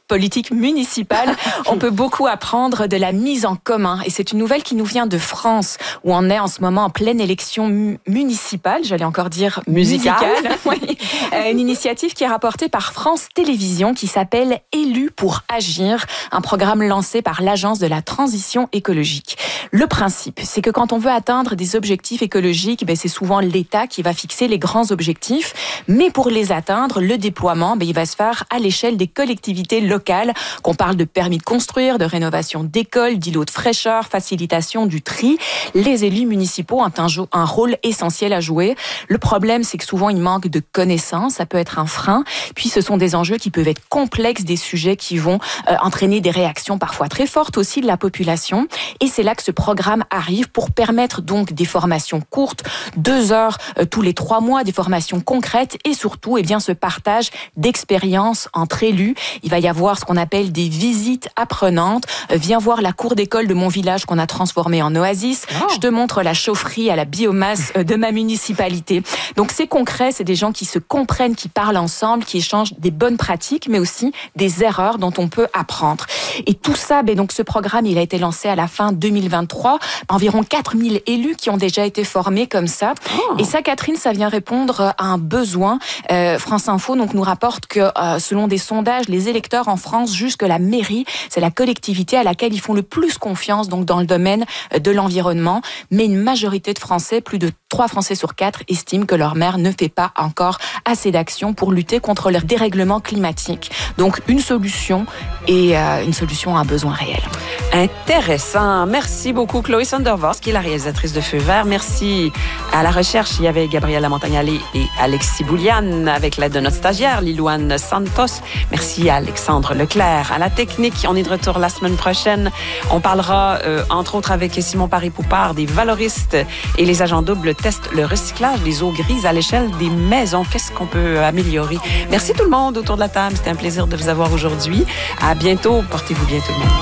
politique municipale, on peut beaucoup apprendre de la mise en commun. Et c'est une nouvelle qui nous vient de France, où on est en ce moment en pleine élection municipale, j'allais encore dire musicale. Oui. Une initiative qui est rapportée par France Télévisions, qui s'appelle Élus pour agir, un programme lancé par l'Agence de la transition écologique. Le principe, c'est que quand on veut atteindre des objectifs écologiques, c'est souvent l'État qui va fixer les grands objectifs. Mais pour les atteindre, le déploiement, il va se faire à l'échelle des collectivités locales, qu'on parle de permis de construire, de rénovation d'écoles, d'îlots de fraîcheur, facilitation du tri. Les élus municipaux ont un rôle essentiel à jouer. Le problème, c'est que souvent, il manque de connaissances. Ça peut être un frein. Puis, ce sont des enjeux qui peuvent être complexes, des sujets qui vont entraîner des réactions parfois très fortes aussi de la population. Et c'est là que ce programme arrive pour permettre donc des formations courtes, 2 heures tous les 3 mois, des formations concrètes et surtout, ce partage d'expériences entre élus. Il va y avoir ce qu'on appelle des visites apprenantes. Viens voir la cour d'école de mon village qu'on a transformée en oasis. Je te montre la chaufferie à la biomasse de ma municipalité. Donc c'est concret, c'est des gens qui se comprennent, qui parlent ensemble, qui échangent des bonnes pratiques, mais aussi des erreurs dont on peut apprendre. Et tout ça, donc ce programme, il a été lancé à la fin 2023. Environ 4000 élus qui ont déjà été formés comme ça. Et ça, Catherine, ça vient répondre à un besoin. France Info nous rapporte que selon des sondages, les électeurs en France jugent que la mairie, c'est la collectivité à laquelle ils font le plus confiance donc dans le domaine de l'environnement. Mais une majorité de Français, plus de 3 Français sur 4, estiment que leur maire ne fait pas encore assez d'actions pour lutter contre le dérèglement climatique. Donc une solution et une solution à un besoin réel. Intéressant. Merci beaucoup, Chloé Sondervors, qui est la réalisatrice de Feu Vert. Merci à la recherche. Il y avait Gabriela Montagnale et Alexis Bouliane avec l'aide de notre stagiaire, Lilouane Santos. Merci à Alexandre Leclerc. À la technique, on est de retour la semaine prochaine. On parlera, entre autres, avec Simon Paris-Poupard, des valoristes et les agents doubles testent le recyclage des eaux grises à l'échelle des maisons. Qu'est-ce qu'on peut améliorer? Merci tout le monde autour de la table. C'était un plaisir de vous avoir aujourd'hui. À bientôt. Portez-vous bien tout le monde.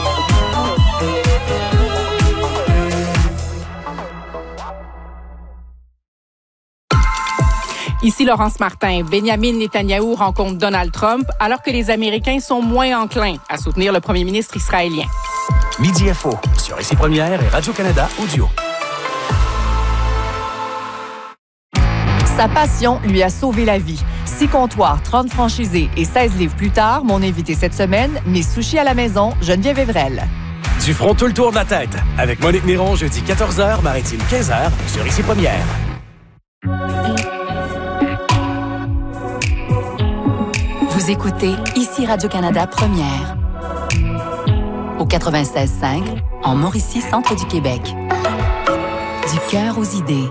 Ici Laurence Martin. Benjamin Netanyahou rencontre Donald Trump alors que les Américains sont moins enclins à soutenir le premier ministre israélien. Midi Info sur Ici Première et Radio-Canada Audio. Sa passion lui a sauvé la vie. 6 comptoirs, 30 franchisés et 16 livres plus tard, mon invité cette semaine, Miss Sushi à la maison, Geneviève Evrel. Du front tout le tour de la tête avec Monique Néron, jeudi 14h, Maritime 15h sur Ici Première. Vous écoutez Ici Radio-Canada Première. Au 96.5, en Mauricie, centre du Québec. Du cœur aux idées.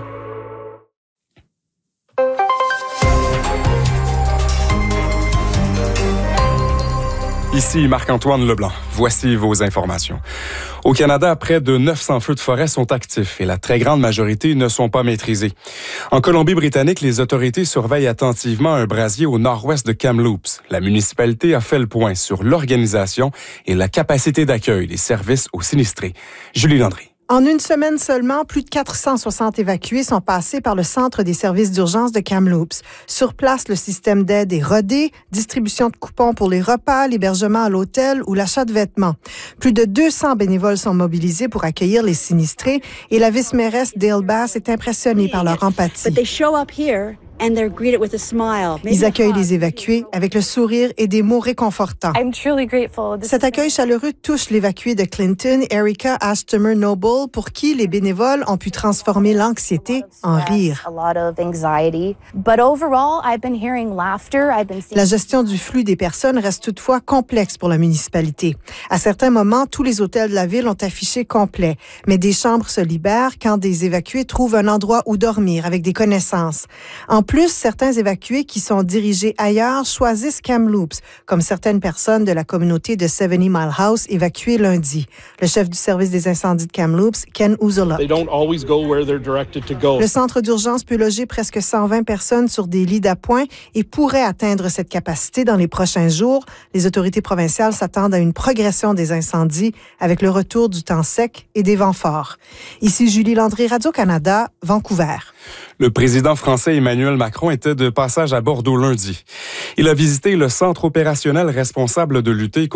Ici Marc-Antoine Leblanc. Voici vos informations. Au Canada, près de 900 feux de forêt sont actifs et la très grande majorité ne sont pas maîtrisés. En Colombie-Britannique, les autorités surveillent attentivement un brasier au nord-ouest de Kamloops. La municipalité a fait le point sur l'organisation et la capacité d'accueil des services aux sinistrés. Julie Landry. En une semaine seulement, plus de 460 évacués sont passés par le centre des services d'urgence de Kamloops. Sur place, le système d'aide est rodé, distribution de coupons pour les repas, l'hébergement à l'hôtel ou l'achat de vêtements. Plus de 200 bénévoles sont mobilisés pour accueillir les sinistrés et la vice-mairesse Dale Bass est impressionnée par leur empathie. Ils accueillent les évacués avec le sourire et des mots réconfortants. Cet accueil chaleureux touche l'évacuée de Clinton, Erica Ashtomer Noble, pour qui les bénévoles ont pu transformer l'anxiété en rire. La gestion du flux des personnes reste toutefois complexe pour la municipalité. À certains moments, tous les hôtels de la ville ont affiché complet, mais des chambres se libèrent quand des évacués trouvent un endroit où dormir avec des connaissances. En plus, certains évacués qui sont dirigés ailleurs choisissent Kamloops, comme certaines personnes de la communauté de 70 Mile House évacuées lundi. Le chef du service des incendies de Kamloops, Ken Uzola. Le centre d'urgence peut loger presque 120 personnes sur des lits d'appoint et pourrait atteindre cette capacité dans les prochains jours. Les autorités provinciales s'attendent à une progression des incendies avec le retour du temps sec et des vents forts. Ici Julie Landry, Radio-Canada, Vancouver. Le président français Emmanuel Macron était de passage à Bordeaux lundi. Il a visité le centre opérationnel responsable de lutter